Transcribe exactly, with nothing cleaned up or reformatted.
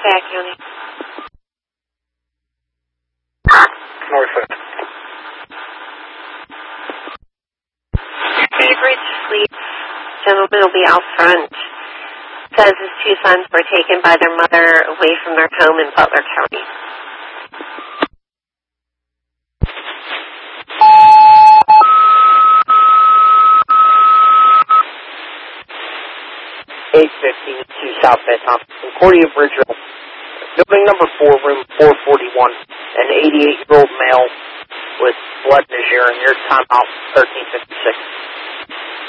Passaic County. Norfolk. Favorite Fleet. Gentleman will be out front. Says his two sons were taken by their mother away from their home in Butler County. eight fifty to South Bend Thompson, Concordia Bridge Road. Building number four, room four forty-one. An eighty-eight-year-old male with blood in his urine. Your timeout, thirteen fifty-six.